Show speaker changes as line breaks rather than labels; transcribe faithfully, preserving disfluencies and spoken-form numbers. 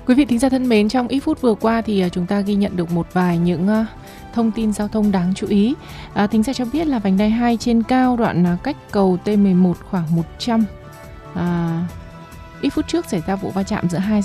Quý vị thính giả thân mến, trong ít phút vừa qua thì chúng ta ghi nhận được một vài những thông tin giao thông đáng chú ý. À, thính giả cho biết là vành đai hai trên cao đoạn cách cầu T mười một khoảng một trăm. À, ít phút trước xảy ra vụ va chạm giữa hai